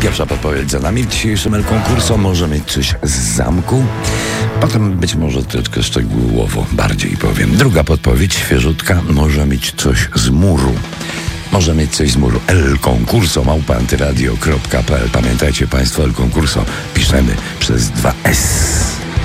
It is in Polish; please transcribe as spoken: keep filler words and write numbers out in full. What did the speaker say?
Pierwsza podpowiedź za nami w dzisiejszym El Concurso. Może mieć coś z zamku. Potem być może troszkę szczegółowo bardziej powiem. Druga podpowiedź, świeżutka. Może mieć coś z muru. Może mieć coś z muru. El Concurso małpa antyradio kropka p l. Pamiętajcie Państwo, El Concurso piszemy przez dwa S.